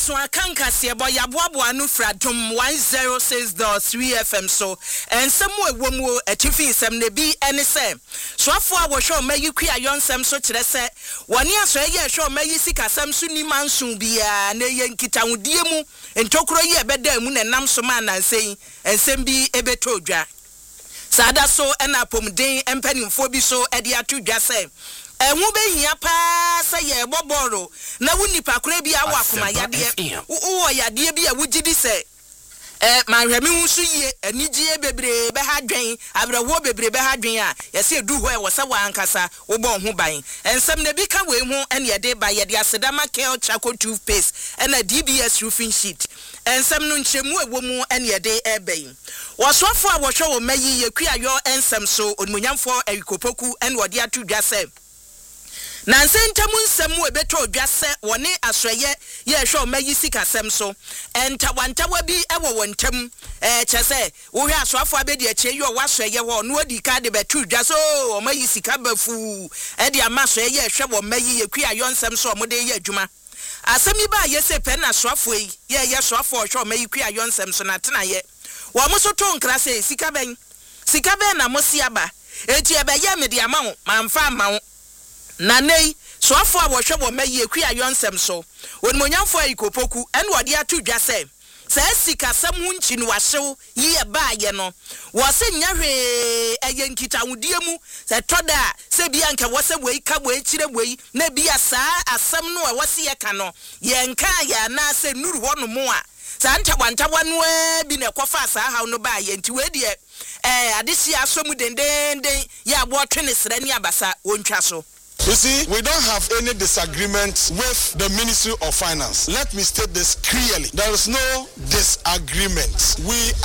so akanka se boy aboabo anu fradom 106.3 FM so ensem ewom atifi nsem ne bi ene se soafo a wo hwe mayi kua yonsem so kire se woni aso ye hwe mayi sikasem so ni mansun bia na ye nkitawudie mu entokro ye ebeda mu ne nam so ma nansei ensem bi ebeto dwa sada so ena pomden empanimfo bi so ede atodwa se enwu behia pa se ye boboro na wunipa kora bi awo akoma yade wo yade bi a wugidi se manhwemi hu so ye anigye bebre be ha dwen abrawo bebre be ha dwen a yese edu ho e wo se wankasa wo bo ho ban ensem na bi ka we hu ene yede ba yede asedama kel charcoal toothpaste ena DBS roofing sheet ensem no nchemu ewo mu ene yede ebeyin wasofo a wo hwe wo mayi yekua yo ensem so onmunyamfo ayikopoku ene wode atodwa se Nanse ntamu nsemu ebeto dwase woni asoye ye hwe mayi sikasem so entawantawa bi ewo wontam chese wo hwe asoafo abedi ache yo wasoye ho no odi ka de beto dwase o mayi sika bafu edi amasoye ye hwe wo mayi yekua yonsem so omode ye adwuma asemi ba yese pe na asoafo yi ye soafo hwe mayi kua yonsem so na tena ye wo mo so to nkra se sika ben na mo siaba eti ebe ye me de ama wo mamfa ama wo nanei soafo a wo hwe wo mayi kua yonsem so onimonyamfo ayikopoku ene wode atodwa se sikasem hunchi no wahyew ye baaye no wo se nyahwe eye nkitawudie mu se toda se bia nka wo se wei ka wo ekire wei na bia saa asem no e wo se ye ka no ye nka ya na se nuru ho no mo a sa ntawantawa no bi na kofa saa haw no baaye nti we de adesi asomu dendenden ya bo twene sra ni abasa wontwa so. You see, we don't have any disagreement with the Ministry of Finance. Let me state this clearly. There is no disagreement. We